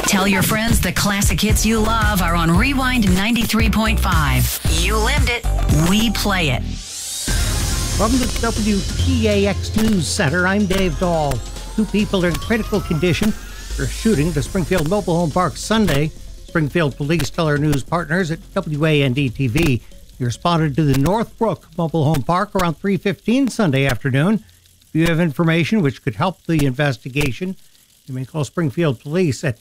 Tell your friends the classic hits you love are on Rewind 93.5. You lived it. We play it. From the WTAX News Center, I'm Dave Dahl. 2 people are in critical condition for a shooting at Springfield Mobile Home Park Sunday. Springfield police tell our news partners at WAND-TV they responded to the Northbrook Mobile Home Park around 3:15 Sunday afternoon. If you have information which could help the investigation, you may call Springfield Police at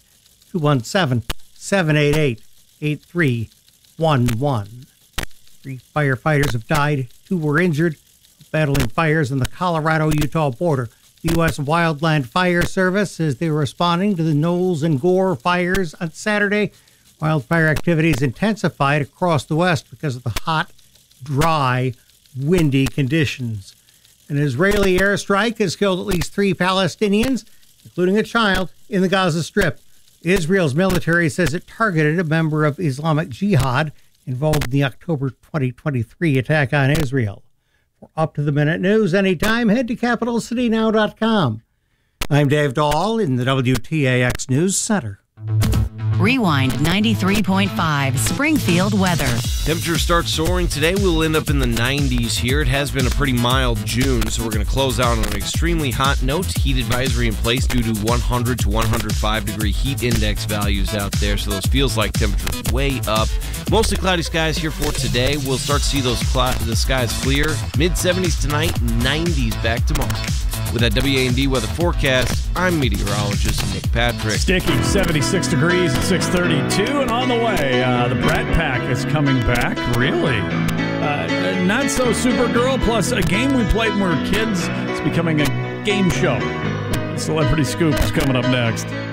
217-788-8311. 3 firefighters have died, 2 were injured, battling fires on the Colorado-Utah border. The U.S. Wildland Fire Service says they were responding to the Knowles and Gore fires on Saturday. Wildfire activities intensified across the West because of the hot, dry, windy conditions. An Israeli airstrike has killed at least 3 Palestinians, including a child, in the Gaza Strip. Israel's military says it targeted a member of Islamic Jihad involved in the October 2023 attack on Israel. For up-to-the-minute news anytime, head to CapitalCityNow.com. I'm Dave Dahl in the WTAX News Center. Rewind 93.5 Springfield weather. Temperatures start soaring today. We'll end up in the 90s here. It has been a pretty mild June, so we're going to close out on an extremely hot note. Heat advisory in place due to 100 to 105 degree heat index values out there, so those feels like temperatures way up. Mostly cloudy skies here for today. We'll start to see the skies clear. Mid-70s tonight, 90s back tomorrow. With that WAND weather forecast, I'm meteorologist Nick Patrick. Sticky, 76 degrees at 6:32, and on the way, the Brat Pack is coming back. Really? Not so Supergirl, plus a game we played when we were kids. It's becoming a game show. Celebrity Scoop is coming up next.